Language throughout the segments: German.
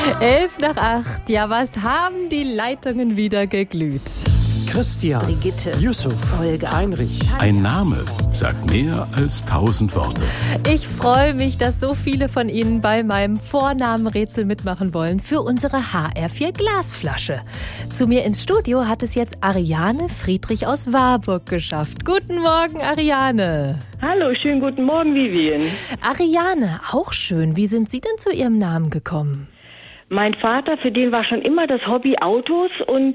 7:11. Ja, was haben die Leitungen wieder geglüht? Christian, Brigitte, Yusuf, Olga, Heinrich. Ein Name sagt mehr als 1000 Worte. Ich freue mich, dass so viele von Ihnen bei meinem Vornamenrätsel mitmachen wollen für unsere HR4 Glasflasche. Zu mir ins Studio hat es jetzt Ariane Friedrich aus Warburg geschafft. Guten Morgen, Ariane. Hallo, schönen guten Morgen, Vivian. Ariane, auch schön. Wie sind Sie denn zu Ihrem Namen gekommen? Mein Vater, für den war schon immer das Hobby Autos und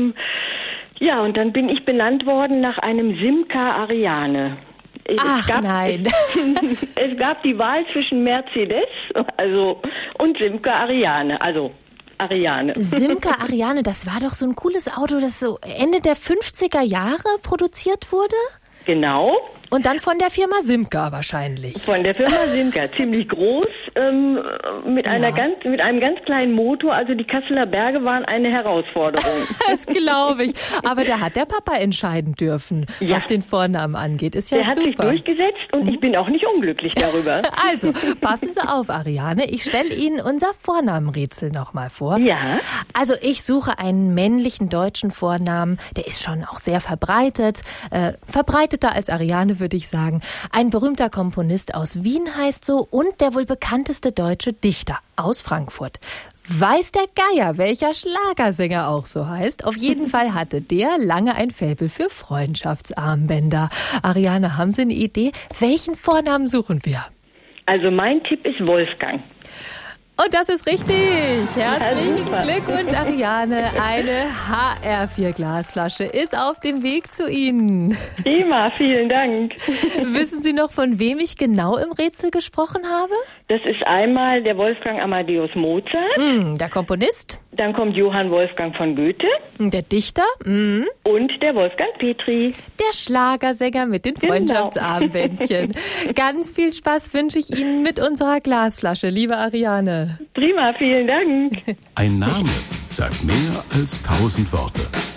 und dann bin ich benannt worden nach einem Simca Ariane. Nein. Es gab die Wahl zwischen Mercedes und Simca Ariane, Ariane. Simca Ariane, das war doch so ein cooles Auto, das so Ende der 50er Jahre produziert wurde? Genau. Und dann von der Firma Simca wahrscheinlich. Von der Firma Simca, ziemlich groß, mit einem ganz kleinen Motor. Also die Kasseler Berge waren eine Herausforderung. Das glaube ich. Aber da hat der Papa entscheiden dürfen, was den Vornamen angeht. Ist ja der super. Der hat sich durchgesetzt und ich bin auch nicht unglücklich darüber. Also, passen Sie auf, Ariane. Ich stelle Ihnen unser Vornamenrätsel nochmal vor. Ja. Also ich suche einen männlichen deutschen Vornamen. Der ist schon auch sehr verbreitet. Verbreiteter als Ariane, würde ich sagen. Ein berühmter Komponist aus Wien heißt so und der wohl bekannteste deutsche Dichter aus Frankfurt. Weiß der Geier, welcher Schlagersänger auch so heißt? Auf jeden Fall hatte der lange ein Faible für Freundschaftsarmbänder. Ariane, haben Sie eine Idee? Welchen Vornamen suchen wir? Also mein Tipp ist Wolfgang. Und das ist richtig. Herzlichen Glückwunsch, Ariane. Eine HR4 Glasflasche ist auf dem Weg zu Ihnen. Prima, vielen Dank. Wissen Sie noch, von wem ich genau im Rätsel gesprochen habe? Das ist einmal der Wolfgang Amadeus Mozart. Der Komponist. Dann kommt Johann Wolfgang von Goethe. Der Dichter. Und der Wolfgang Petri. Der Schlagersänger mit den Freundschaftsarmbändchen. Ganz viel Spaß wünsche ich Ihnen mit unserer Glasflasche, liebe Ariane. Prima, vielen Dank. Ein Name sagt mehr als 1000 Worte.